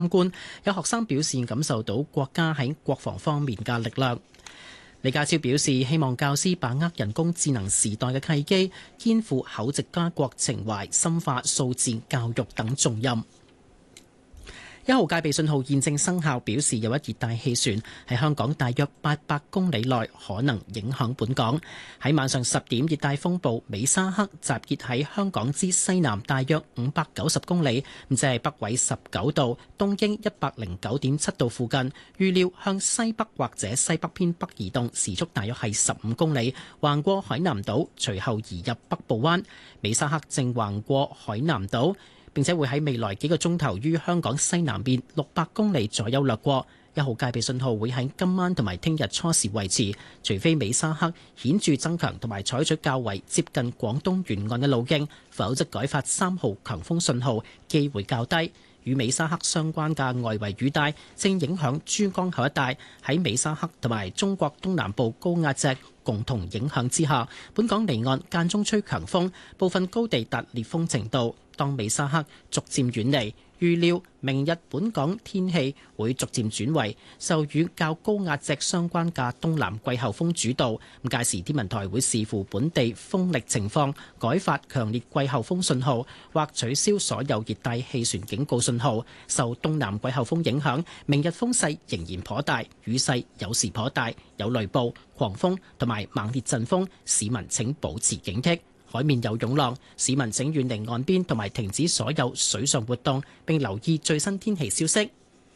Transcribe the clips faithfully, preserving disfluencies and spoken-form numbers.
觀，有學生表示感受到國家喺國防方面嘅力量。李家超表示，希望教師把握人工智能時代嘅契機，肩負厚植家國情懷、深化數字教育等重任。一號戒備信號現正生效，表示有一熱帶氣旋喺香港大約八百公里內可能影響本港。喺晚上十點，熱帶風暴美沙克集結喺香港之西南大約五百九十公里，咁即係北緯十九度、東經一百零九點七度附近。預料向西北或者西北偏北移動，時速大約係十五公里，橫過海南島，隨後移入北部灣。美沙克正橫過海南島，並且會喺未來幾個鐘頭於香港西南邊六百公里左右掠過。一號戒備信號會喺今晚同埋聽日初時維持，除非美沙克顯著增強同埋採取較為接近廣東沿岸嘅路徑，否則改發三號強風信號機會較低。與美沙克相關嘅外圍雨帶正影響珠江口一帶，喺美沙克同埋中國東南部高壓脊共同影響之下，本港離岸間中吹強風，部分高地達烈風程度。當美沙克逐漸遠離，預料明日本港天氣會逐漸轉為受與較高壓脊相關嘅東南季候風主導。咁屆時天文台會視乎本地風力情況，改發強烈季候風信號，或取消所有熱帶氣旋警告信號。受東南季候風影響，明日風勢仍然頗大，雨勢有時頗大，有雷暴、狂風同埋猛烈陣風，市民請保持警惕。海面有湧浪，市民請遠離岸邊同埋停止所有水上活動，並留意最新天氣消息。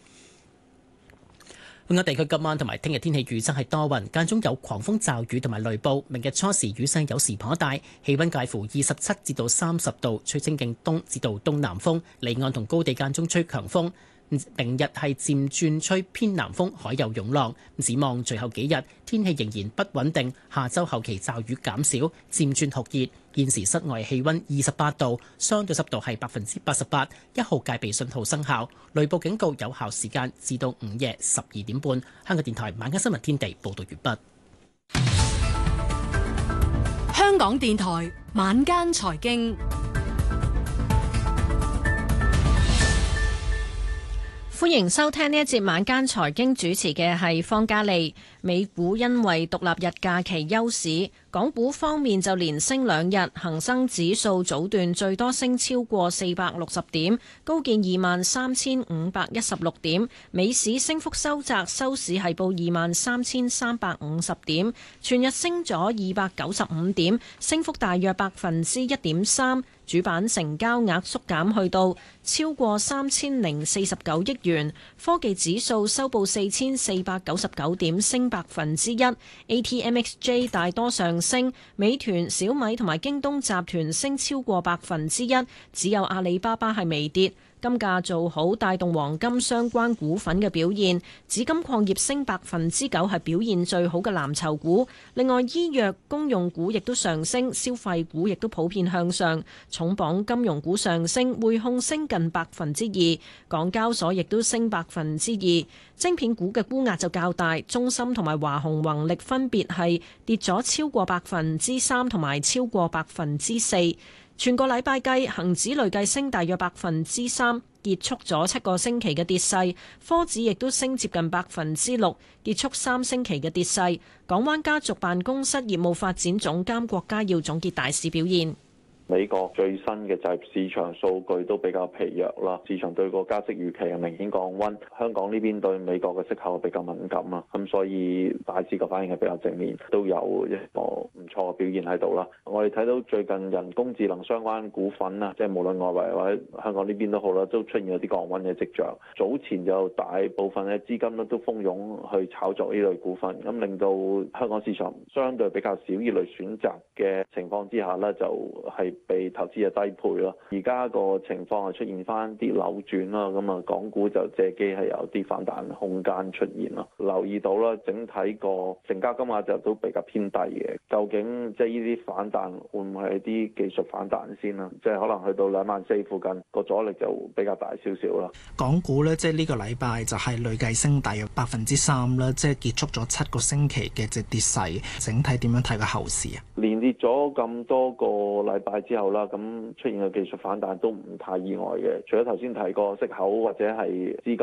本港地區今晚同埋聽日天氣預測係多雲，間中有狂風驟雨同埋雷暴。明日初時雨勢有時頗大，氣溫介乎二十七至到三十度，吹清勁東至到東南風，離岸同高地間中吹強風。明日係漸轉吹偏南風，海有湧浪。展望隨後幾日天氣仍然不穩定，下周後期驟雨減少，漸轉酷熱。現時室外氣溫二十八度，相對濕度係百分之八十八，一號戒備信號生效，雷暴警告有效時間至到午夜十二點半。香港電台晚間新聞天地報道完畢。 香港電台晚間財經。歡迎收聽呢一節晚間財經，主持嘅係方嘉利。美股因為獨立日假期休市，港股方面就連升兩日，恒生指數早段最多升超過四百六十點，高見二萬三千五百一十六點。美市升幅收窄，收市係報二萬三千三百五十點，全日升咗二百九十五點，升幅大約百分之一點三。主板成交額縮減去到超過三千零四十九億元，科技指數收報四千四百九十九點，升百分之一。A T M X J 大多上升，美團、小米同埋京東集團升超過百分之一，只有阿里巴巴係微跌。金價做好，帶動黃金相關股份嘅表現。紫金礦業升百分之九，係表現最好嘅藍籌股。另外，醫藥、公用股亦都上升，消費股亦都普遍向上。重磅金融股上升，匯控升近百分之二，港交所亦都升百分之二。晶片股嘅沽壓就較大，中芯同埋華虹宏力分別係跌咗超過百分之三同埋超過百分之四。全個禮拜計，恒指累計升大約百分之三，結束咗七個星期嘅跌勢。科指亦都升接近百分之六，結束三星期嘅跌勢。港灣家族辦公室業務發展總監郭家耀總結大市表現。 美國最新嘅就業市場數據都比較疲弱啦，市場對個加息預期係明顯降溫。香港呢邊對美國嘅息口比較敏感啊，咁所以大市嘅反應係比較正面，都有一個唔錯嘅表現喺度啦。我哋睇到最近人工智能相關股份啊，即係無論外圍或者香港呢邊都好啦，都出現咗啲降溫嘅跡象。早前就大部分嘅資金咧都蜂擁去炒作呢類股份，咁令到香港市場相對比較少呢類選擇嘅情況之下呢，就係、是被投資嘅低配咯，而家個情況係出現翻啲扭轉啦，咁啊港股就借機係有啲反彈空間出現咯。留意到啦，整體個成交金額就都比較偏低嘅。究竟即係呢啲反彈會唔會係啲技術反彈先啦？即係可能去到兩萬四附近個阻力就比較大少少啦。 港股咧，即係呢個禮拜就係累計升大約百分之三啦，即係結束咗七個星期嘅隻跌勢。整體點樣睇個後市啊？ 連跌咗咁多個禮拜之後啦，咁出現嘅技術反彈都唔太意外嘅。除咗頭先提過息口或者係資金